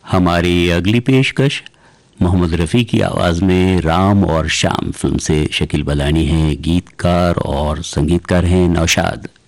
हमारी अगली पेशकश मोहम्मद रफ़ी की आवाज़ में राम और श्याम फिल्म से शकील बलानी हैं, गीतकार और संगीतकार हैं नौशाद।